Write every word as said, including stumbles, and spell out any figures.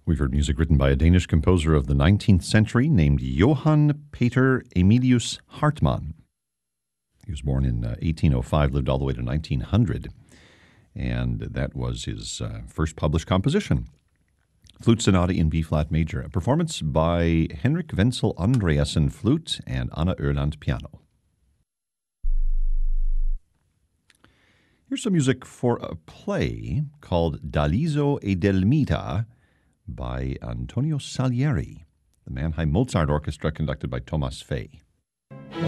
We've heard music written by a Danish composer of the nineteenth century named Johann Peter Emilius Hartmann. He was born in uh, eighteen oh five, lived all the way to nineteen hundred, and that was his uh, first published composition. Flute Sonata in B-flat major, a performance by Henrik Wenzel Andreasen flute and Anna Erland piano. Here's some music for a play called Daliso e Delmita by Antonio Salieri, the Mannheim Mozart Orchestra conducted by Thomas Fay.